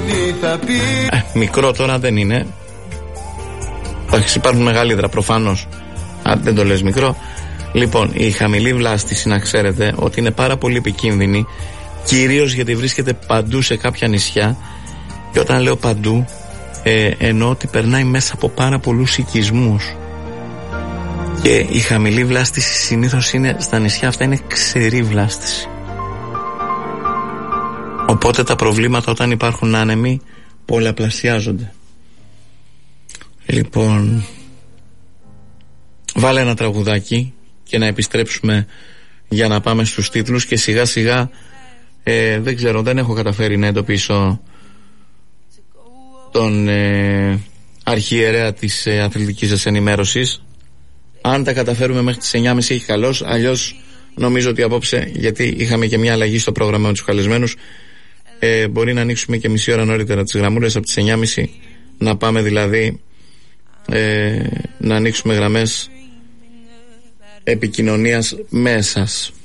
Μικρό τώρα δεν είναι. Όχι, υπάρχουν μεγαλύτερα προφανώς. Δεν το λες μικρό. Λοιπόν, η χαμηλή βλάστηση, να ξέρετε ότι είναι πάρα πολύ επικίνδυνη, κυρίως γιατί βρίσκεται παντού σε κάποια νησιά. Και όταν λέω παντού, εννοώ ότι περνάει μέσα από πάρα πολλούς οικισμούς. Και η χαμηλή βλάστηση συνήθως είναι στα νησιά αυτά, είναι ξερή βλάστηση. Οπότε τα προβλήματα όταν υπάρχουν άνεμοι πολλαπλασιάζονται. Λοιπόν, βάλε ένα τραγουδάκι και να επιστρέψουμε για να πάμε στους τίτλους. Και σιγά σιγά δεν ξέρω, δεν έχω καταφέρει να εντοπίσω τον αρχιερέα της αθλητικής σας ενημέρωσης. Αν τα καταφέρουμε μέχρι τις 9.30 έχει καλώς. Αλλιώς νομίζω ότι απόψε, γιατί είχαμε και μια αλλαγή στο πρόγραμμα με τους καλεσμένους, μπορεί να ανοίξουμε και μισή ώρα νωρίτερα τις γραμμούρες από τις 9.30, να πάμε δηλαδή να ανοίξουμε γραμμές επικοινωνίας με εσάς.